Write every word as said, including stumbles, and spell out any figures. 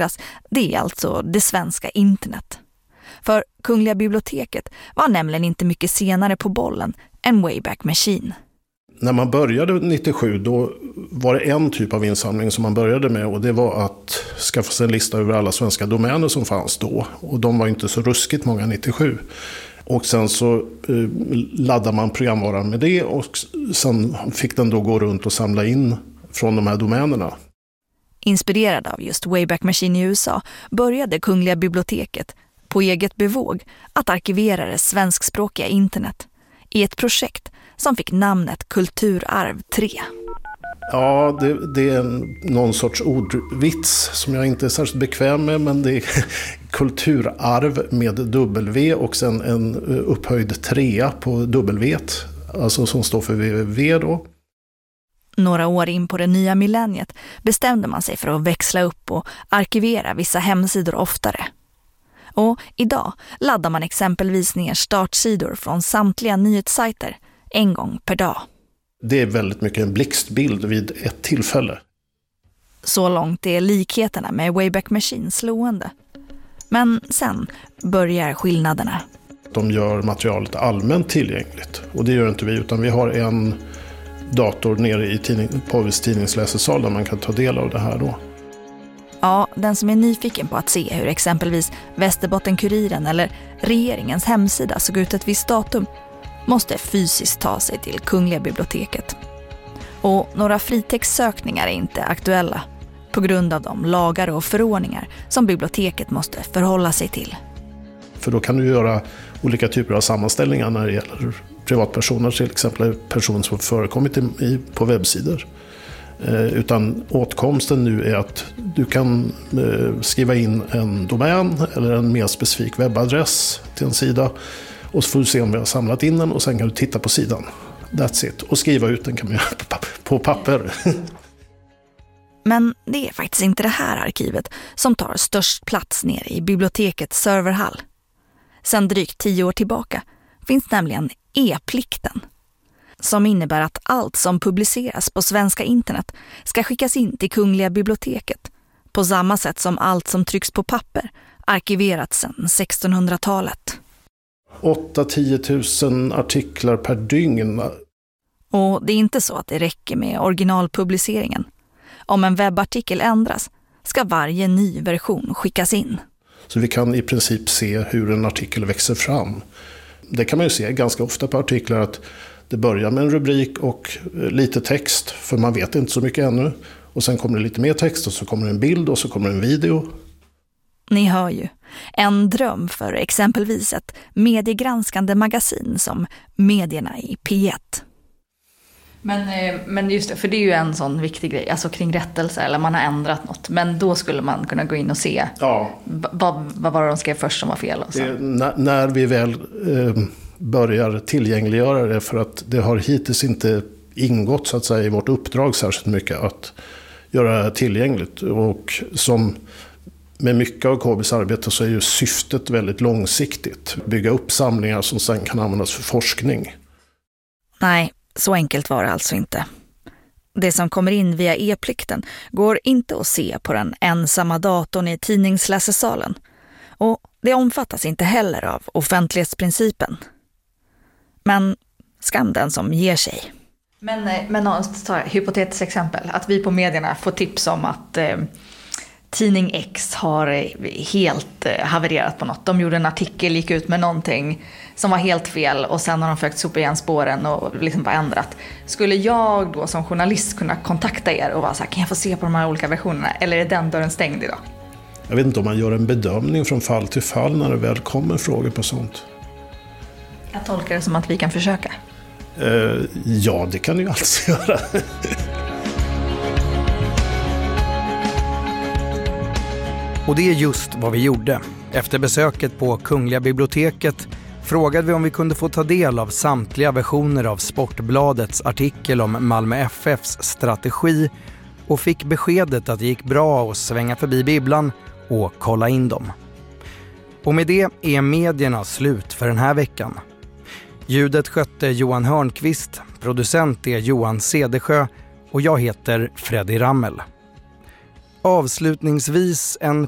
utvecklas, det är alltså det svenska internet. För Kungliga biblioteket var nämligen inte mycket senare på bollen än Wayback Machine. När man började nittiosju då var det en typ av insamling som man började med, och det var att skaffa sig en lista över alla svenska domäner som fanns då. Och de var inte så ruskigt många nittiosju. Och sen så eh, laddade man programvaran med det, och sen fick den då gå runt och samla in från de här domänerna. Inspirerad av just Wayback Machine i U S A började Kungliga biblioteket på eget bevåg att arkivera det svenskspråkiga internet i ett projekt som fick namnet Kulturarv tre. Ja, det, det är en, någon sorts ordvits som jag inte är särskilt bekväm med, men det är kulturarv med W och sen en upphöjd trea på W, alltså som står för www då. Några år in på det nya millenniet bestämde man sig för att växla upp och arkivera vissa hemsidor oftare. Och idag laddar man exempelvis ner startsidor från samtliga nyhetssajter en gång per dag. Det är väldigt mycket en blixtbild vid ett tillfälle. Så långt är likheterna med Wayback Machine slående. Men sen börjar skillnaderna. De gör materialet allmänt tillgängligt. Och det gör inte vi, utan vi har en dator nere i tidning, Påves tidningsläsesal där man kan ta del av det här då. Ja, den som är nyfiken på att se hur exempelvis Västerbotten-Kuriren eller regeringens hemsida såg ut ett visst datum måste fysiskt ta sig till Kungliga biblioteket. Och några fritextsökningar är inte aktuella på grund av de lagar och förordningar som biblioteket måste förhålla sig till. För då kan du göra olika typer av sammanställningar när det gäller privatpersoner, till exempel personer som förekommit i, i, på webbsidor. Eh, utan åtkomsten nu är att du kan eh, skriva in en domän eller en mer specifik webbadress till en sida, och så får du se om vi har samlat in den, och sen kan du titta på sidan. That's it. Och skriva ut den kan man göra på papper. Men det är faktiskt inte det här arkivet som tar störst plats nere i bibliotekets serverhall. Sedan drygt tio år tillbaka finns nämligen e-plikten, som innebär att allt som publiceras på svenska internet ska skickas in till Kungliga biblioteket på samma sätt som allt som trycks på papper arkiverats sedan sextonhundratalet. åtta till tio tusen artiklar per dygn. Och det är inte så att det räcker med originalpubliceringen. Om en webbartikel ändras ska varje ny version skickas in. Så vi kan i princip se hur en artikel växer fram. Det kan man ju se ganska ofta på artiklar, att det börjar med en rubrik och lite text, för man vet inte så mycket ännu. Och sen kommer det lite mer text, och så kommer det en bild, och så kommer det en video. Ni hör ju, en dröm för exempelvis ett mediegranskande magasin som Medierna i P ett. Men, men just det, för det är ju en sån viktig grej, alltså kring rättelser, eller man har ändrat något. Men då skulle man kunna gå in och se ja. vad, vad var det de skrev först som var fel. Och så. Det, när, när vi väl eh, börjar tillgängliggöra det, för att det har hittills inte ingått så att säga i vårt uppdrag särskilt mycket att göra det tillgängligt. Och som med mycket av K B:s arbete så är ju syftet väldigt långsiktigt. Bygga upp samlingar som sen kan användas för forskning. Nej, så enkelt var det alltså inte. Det som kommer in via e-plikten går inte att se på den ensamma datorn i tidningsläsesalen. Och det omfattas inte heller av offentlighetsprincipen. Men skam den som ger sig. Men, men ta ett hypotetiskt exempel. Att vi på medierna får tips om att eh, tidning X har helt eh, havererat på något. De gjorde en artikel, gick ut med någonting som var helt fel, och sen har de försökt sopa igen spåren och liksom bara ändrat. Skulle jag då som journalist kunna kontakta er och vara så här, kan jag få se på de här olika versionerna? Eller är den dörren stängd idag? Jag vet inte om man gör en bedömning från fall till fall när det väl kommer frågor på sånt. Jag tolkar det som att vi kan försöka. Uh, ja, det kan du ju alltid göra. Och det är just vad vi gjorde. Efter besöket på Kungliga biblioteket frågade vi om vi kunde få ta del av samtliga versioner av Sportbladets artikel om Malmö F F:s strategi, och fick beskedet att det gick bra att svänga förbi bibblan och kolla in dem. Och med det är medierna slut för den här veckan. Ljudet skötte Johan Hörnqvist, producent är Johan Cedersjö och jag heter Freddy Rammel. Avslutningsvis en